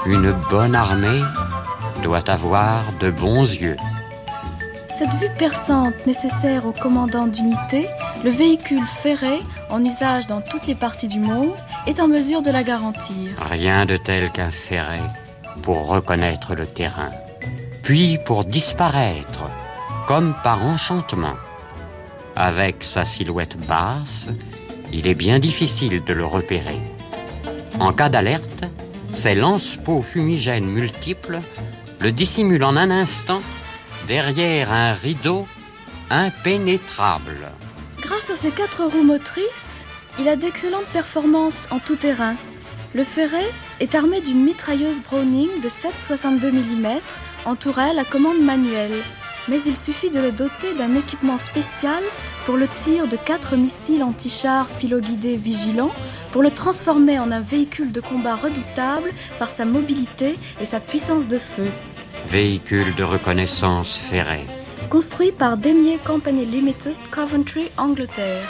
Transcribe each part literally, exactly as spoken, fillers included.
Une bonne armée doit avoir de bons yeux. Cette vue perçante nécessaire au commandant d'unité, le véhicule ferré, en usage dans toutes les parties du monde, est en mesure de la garantir. Rien de tel qu'un ferré pour reconnaître le terrain, puis pour disparaître, comme par enchantement. Avec sa silhouette basse, il est bien difficile de le repérer. En cas d'alerte, ses lance-pots fumigènes multiples le dissimulent en un instant derrière un rideau impénétrable. Grâce à ses quatre roues motrices, il a d'excellentes performances en tout terrain. Le ferré est armé d'une mitrailleuse Browning de sept virgule soixante-deux millimètres en tourelle à commande manuelle. Mais il suffit de le doter d'un équipement spécial pour le tir de quatre missiles anti-chars filoguidés vigilants, pour le transformer en un véhicule de combat redoutable par sa mobilité et sa puissance de feu. Véhicule de reconnaissance ferré. Construit par Demier Company Limited, Coventry, Angleterre.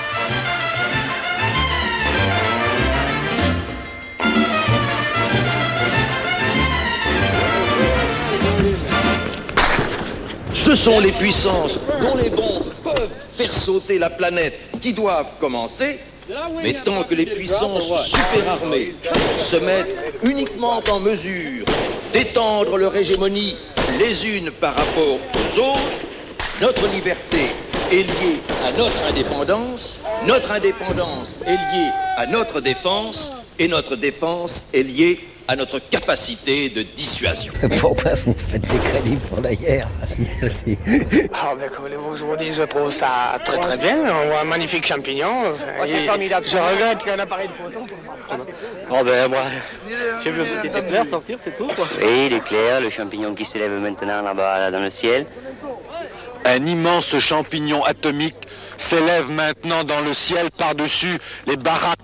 Ce sont les puissances dont les bombes peuvent faire sauter la planète qui doivent commencer, mais tant que les puissances superarmées se mettent uniquement en mesure d'étendre leur hégémonie les unes par rapport aux autres, notre liberté est liée à notre indépendance, notre indépendance est liée à notre défense, et notre défense est liée à notre capacité de dissuasion. Pourquoi vous faites des crédits pour la guerre? Ah ben comme vous je vous dis, je trouve ça très très bien. On voit un magnifique champignon. Oh, c'est formidable. Je regrette qu'il y ait un appareil de photo. Oh ben moi, j'ai vu le petit éclair sortir, c'est tout quoi. Oui, l'éclair, le champignon qui s'élève maintenant là-bas là, dans le ciel. Un immense champignon atomique s'élève maintenant dans le ciel par-dessus les baraques.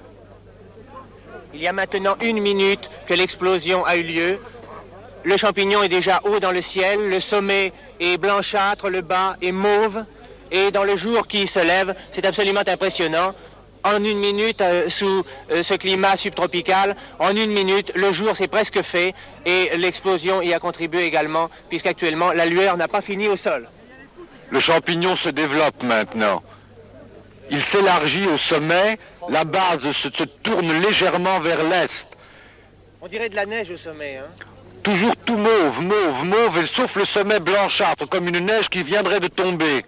Il y a maintenant une minute que l'explosion a eu lieu. Le champignon est déjà haut dans le ciel, le sommet est blanchâtre, le bas est mauve. Et dans le jour qui se lève, c'est absolument impressionnant. En une minute, euh, sous euh, ce climat subtropical, en une minute, le jour s'est presque fait et l'explosion y a contribué également, puisqu'actuellement, la lueur n'a pas fini au sol. Le champignon se développe maintenant. Il s'élargit au sommet, la base se, se tourne légèrement vers l'est. On dirait de la neige au sommet, hein? Toujours tout mauve, mauve, mauve, et sauf le sommet blanchâtre, comme une neige qui viendrait de tomber.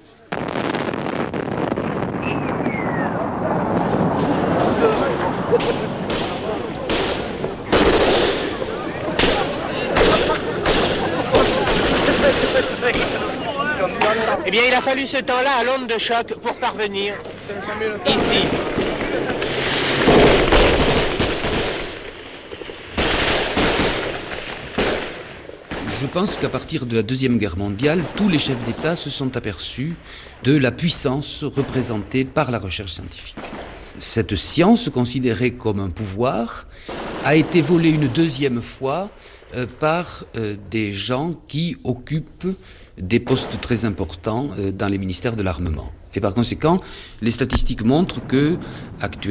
Eh bien, il a fallu ce temps-là à l'onde de choc pour parvenir ici. Je pense qu'à partir de la Deuxième Guerre mondiale, tous les chefs d'État se sont aperçus de la puissance représentée par la recherche scientifique. Cette science, considérée comme un pouvoir, a été volée une deuxième fois euh, par euh, des gens qui occupent des postes très importants euh, dans les ministères de l'armement. Et par conséquent, les statistiques montrent que, actuellement,